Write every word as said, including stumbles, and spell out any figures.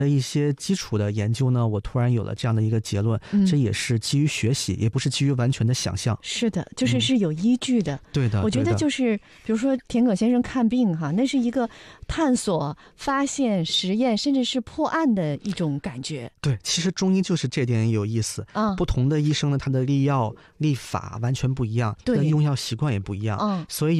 的一些基础的研究呢，我突然有了这样的一个结论， 嗯、 这也是基于学习，也不是基于完全的想象。 是的，就是是有依据的。 嗯、对的， 我觉得就是比如说田耿先生看病哈，那是一个探索、发现、实验，甚至是破案的一种感觉。 对，其实中医就是这点有意思啊、嗯， 不同的医生呢，他的立药立法完全不一样， 对， 用药习惯也不一样， 嗯， 所以